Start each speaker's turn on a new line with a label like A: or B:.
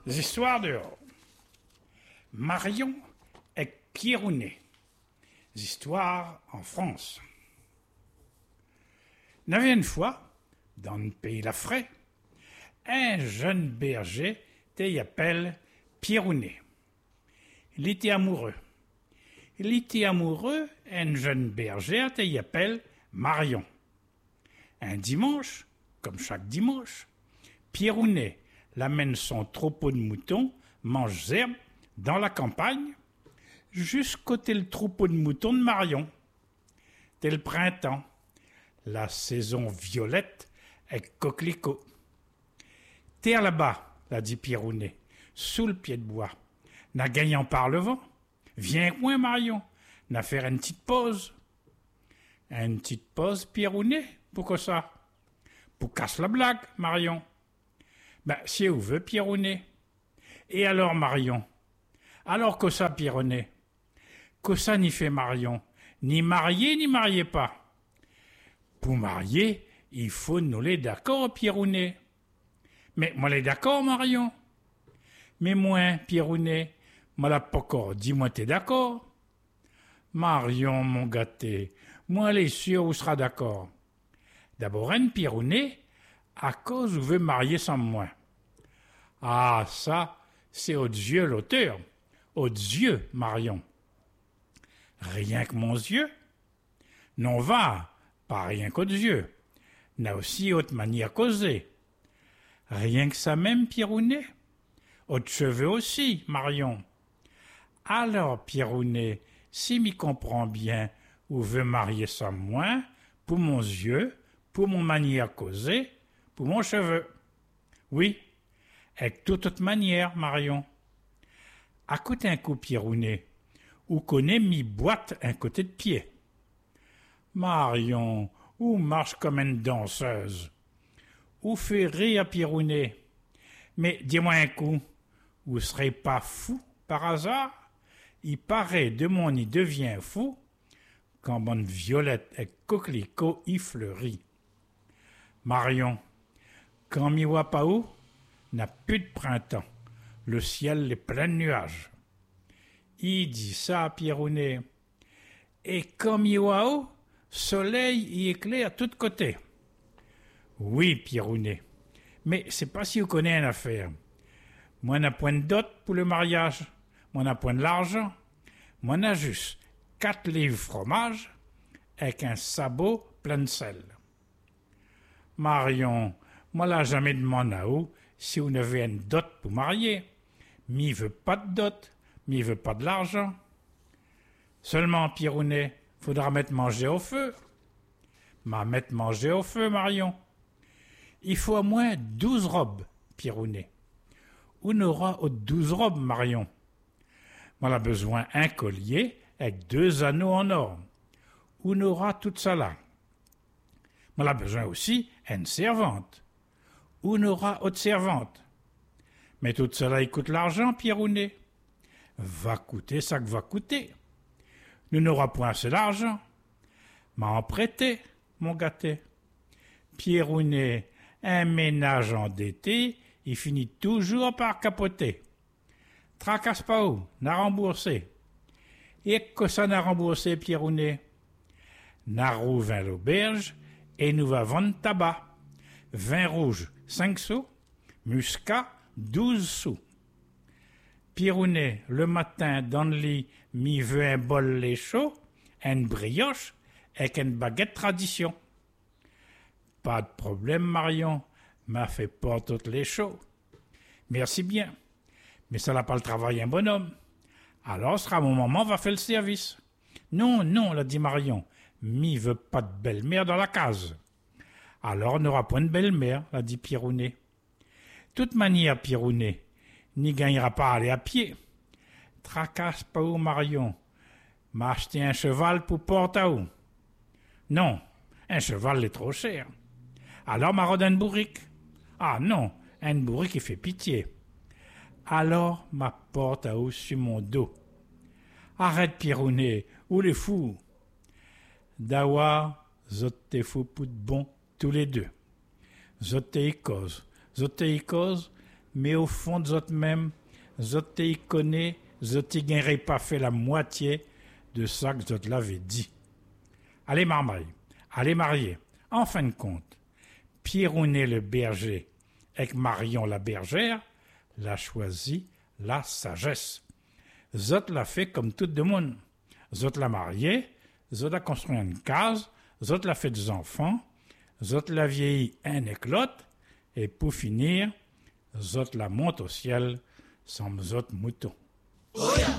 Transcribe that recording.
A: Histoires dehors. Marion et Pierrounet. Histoires en France. Il y avait une fois, dans le pays Lafray, un jeune berger qui appelle Pierrounet. Il était amoureux. Un jeune berger qui appelle Marion. Un dimanche, comme chaque dimanche, Pierrounet l'amène son troupeau de moutons, mange herbe, dans la campagne, jusqu'au tel troupeau de moutons de Marion. Tel printemps, la saison violette avec coquelicot. Terre là-bas, l'a dit Pierrounet, sous le pied de bois, n'a gagnant par le vent. Viens coin, Marion, n'a faire une petite pause. Une petite pause, Pierrounet, pourquoi ça? Pour casse la blague, Marion. Ben, si vous veut, Pierrounet. Et alors, Marion? Alors que ça, Pierrounet? Que ça n'y fait Marion? Ni marié pas. Pour marier, il faut nous les d'accord, Pierrounet. Mais moi les d'accord, Marion. Mais moi, Pierrounet, moi la pas encore. Dis-moi t'es d'accord. Marion, mon gâté, moi les sûr où sera d'accord. D'abord, un Pierrounet, à cause où veut marier sans moi. Ah, ça, c'est aux yeux l'auteur. Aux yeux, Marion. Rien que mon yeux? Non va, pas rien qu'aux yeux. N'a aussi autre manière causer. Rien que ça même, Pierrounet. Autres cheveux aussi, Marion. Alors, Pierrounet, si m'y comprend bien, ou veut marier sans moi, pour mon yeux, pour mon manière causer, pour mon cheveu. Oui, avec toute autre manière, Marion. À côté un coup, Pierrounet, ou connaît mi boîte un côté de pied. Marion, ou marche comme une danseuse. Ou fait rire Pierrounet. Mais dis-moi un coup, vous serez pas fou par hasard? Il paraît de mon nid devient fou quand bonne violette et coquelicot y fleurit. Marion, quand mi voit pas où, n'a plus de printemps, le ciel est plein de nuages. Il dit ça à Pierrounet. Et quand mi voit où, soleil y éclaire à tous côtés. Oui, Pierrounet, mais c'est pas si vous connaissez une affaire. Moi n'a point de dot pour le mariage, moi n'a point de l'argent, moi n'a juste 4 livres fromage avec un sabot plein de sel. Marion, moi l'a jamais demandé à vous si vous n'avez une dot pour marier. Mi veut pas de dot, mi veut pas de l'argent. Seulement, Pierrounet, faudra mettre manger au feu. Mettre manger au feu, Marion. Il faut au moins 12 robes, Pierrounet. On aura 12 robes, Marion. On a besoin d'un collier avec 2 anneaux en or. On aura tout ça là. On a besoin aussi d'une servante. On aura autre servante. Mais tout cela, il coûte l'argent, Pierrounet. Va coûter ça que va coûter. Nous n'aurons point assez d'argent. M'en prêter, mon gâté. Pierrounet, un ménage endetté, il finit toujours par capoter. Tracasse pas où, n'a remboursé. Et que ça n'a remboursé, Pierrounet? N'a rouvert l'auberge et nous va vendre tabac. Vin rouge, 5 sous. Muscat, 12 sous. Pierrounet, le matin, dans le lit, m'y veut un bol lait chaud, une brioche, avec une baguette tradition. Pas de problème, Marion, m'a fait pas toutes les chauds. Merci bien, mais ça n'a pas le travail un bonhomme. Alors sera mon maman va faire le service. Non, l'a dit Marion, m'y veut pas de belle-mère dans la case. Alors n'aura point de belle-mère, l'a dit Pierrounet. Toute manière, Pierrounet, n'y gagnera pas à aller à pied. Tracasse pas où, Marion. M'a acheté un cheval pour porter à où? Non, un cheval est trop cher. Alors m'a rodé un bourrique. Ah non, un bourrique qui fait pitié. Alors m'a porte à où sur mon dos. Arrête, Pierrounet, où les fous? Dawa, zot te fou pour de bon, tous les deux. Zot te cause, mais au fond de zot même, zot te y connaît, zot y gagnerait pas fait la moitié de ça que zot l'avait dit. Allez marmaille, allez marier. En fin de compte, Pierrounet le berger avec Marion la bergère l'a choisi la sagesse. Zot l'a fait comme tout le monde. Zot l'a marié, zot l'a construit une case, zot l'a fait des enfants, zot l'a vieilli un et l'autre, et pour finir, zot la monte au ciel sans zot mouton.